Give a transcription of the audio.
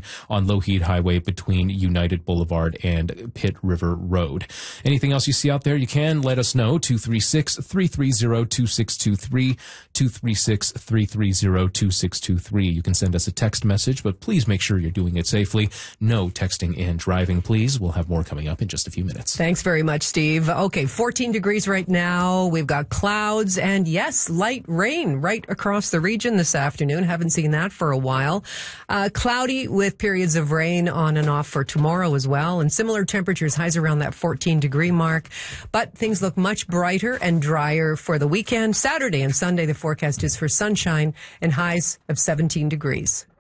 congestion on Lougheed Highway between United Boulevard and Pitt River Road. Anything else you see out there, you can let us know. 236-330-2623, 236-330-2623. You can send us a text message, but please make sure you're doing it safely. No texting and driving, please. We'll have more coming up in just a few minutes. Thanks very much, Steve. Okay, 14 degrees right now. We've got clouds and, yes, light rain right across the region this afternoon. Haven't seen that for a while. Cloudy with periods of rain on and off for tomorrow as well. And similar temperatures, highs around that 14-degree mark. But things look much brighter and drier for the weekend. Saturday and Sunday, the forecast is for sunshine and highs of 17 degrees.